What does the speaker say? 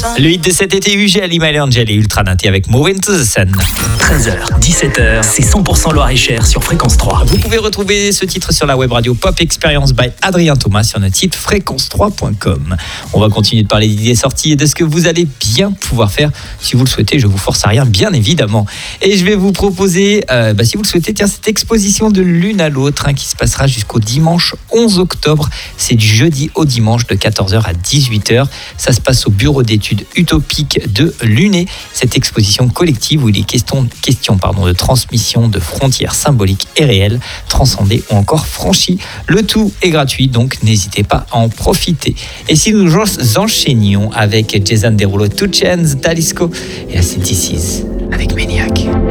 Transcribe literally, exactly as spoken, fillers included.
Le hit de cet été, U G, Alima et Angel et Ultra Naté avec Move Into the Sun. treize heures, dix-sept heures, c'est cent pour cent Loir-et-Cher sur Fréquence trois. Vous pouvez retrouver ce titre sur la web radio Pop Experience by Adrien Thomas sur notre site fréquence trois point com. On va continuer de parler d'idées sorties et de ce que vous allez bien pouvoir faire. Si vous le souhaitez, je vous force à rien, bien évidemment. Et je vais vous proposer, euh, bah, si vous le souhaitez, tiens, cette exposition de l'une à l'autre hein, qui se passera jusqu'au dimanche onze octobre. C'est du jeudi au dimanche de quatorze heures à dix-huit heures. Ça se passe au bureau d'études utopiques de l'U N E. Cette exposition collective où il est question, question pardon, de transmission de frontières symboliques et réelles, transcendées ou encore franchies. Le tout est gratuit, donc n'hésitez pas à en profiter. Et si nous enchaînions avec Jason Derulo, Two Chainz, Talisco et la Synthesis avec Maniac.